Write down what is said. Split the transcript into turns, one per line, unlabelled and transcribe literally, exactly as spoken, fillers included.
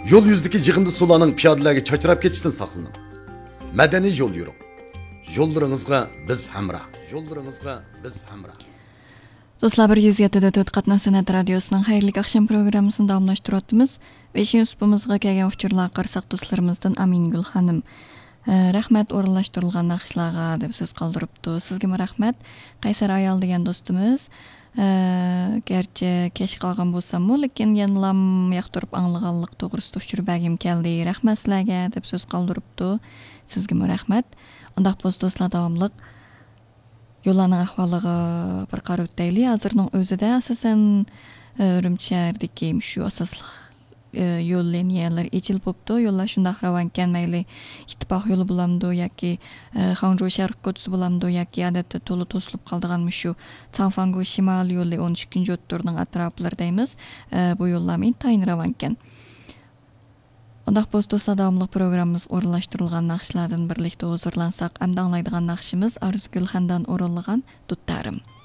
Yo'l yuzidagi yig'indi sularning piyodalarga chachrab ketishidan saqlaning. Madaniy yo'l yuring. Yo'llaringizga biz hamroh. Yo'llaringizga biz hamroh.
Do'stlar, bir yuz yetti nuqta to'rt Qatna san'at radiosining xayrli oqshom programmasini davomlashtiryapmiz. beşinchi supimizga kelgan uchurlar qarsak do'stlarimizdan Amingul xonim. Rahmat o'rinlashtirilgan naqshlarga deb so'z qoldiribdi. Sizga rahmat. Qaysar ayol degan do'stimiz gerçi kech qolgan bo'lsam-mu, lekin yanlam yoqtirib anglaganlik to'g'risida uchurbagim keldi. Rahmat sizlarga deb so'z qoldiribdi. Sizga rahmat. Undaq bo'lsa do'stlar davomliq yo'llarning ahvoliga bir qarab o'taylik. Hozirning o'zida asosan Urumchidagi shu asosli yo'l liniyalar echilib bo'pti. Yo'llar shunday ravankan mayli ittifoq yo'li bo'lamdi yoki Xanzhou sharq ko'chasi bo'lamdi yoki odatda to'la to'silib qoldiganmi shu Changfangu shimol yo'li o'n ikkinchi o'ttirning atroflaridaymiz. Bu yo'llar intayin ravankan. Undaq bo'lsa do'stlar, davomli programmamiz o'rinlashtirilgan naqshlardan birlikda huzurlansak, hamda anglaydigan naqshimiz Arzugul xondan o'rinlagan Duttarim.